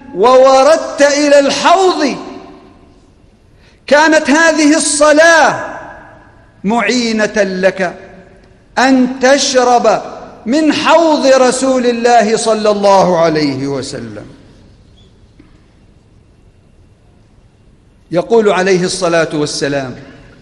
ووردت إلى الحوض كانت هذه الصلاة معينة لك أن تشرب من حوض رسول الله صلى الله عليه وسلم. يقول عليه الصلاة والسلام: